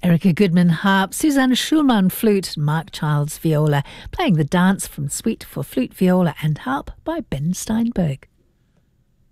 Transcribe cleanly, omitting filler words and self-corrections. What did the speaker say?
Erica Goodman harp, Susanne Schulman flute, Mark Childs viola, playing the dance from Suite for Flute, Viola and Harp by Ben Steinberg.